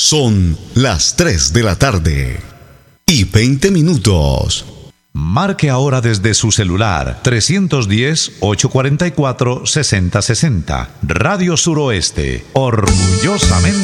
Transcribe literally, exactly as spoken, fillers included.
Son las tres de la tarde y veinte minutos. Marque ahora desde su celular trescientos diez, ochocientos cuarenta y cuatro, sesenta sesenta. Radio Suroeste, orgullosamente